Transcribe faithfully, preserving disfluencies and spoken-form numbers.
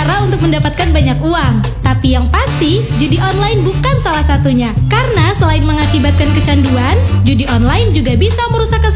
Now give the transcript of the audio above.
cara untuk mendapatkan banyak uang. Tapi yang pasti, judi online bukan salah satunya. Karena selain mengakibatkan kecanduan, judi online juga bisa merusak